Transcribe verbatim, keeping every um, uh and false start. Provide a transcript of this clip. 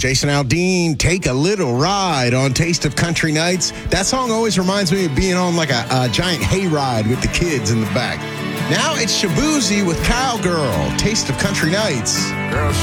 Jason Aldean, Take a Little Ride on Taste of Country Nights. That song always reminds me of being on like a, a giant hayride with the kids in the back. Now it's Shaboozey with Cowgirl, Taste of Country Nights. Girl,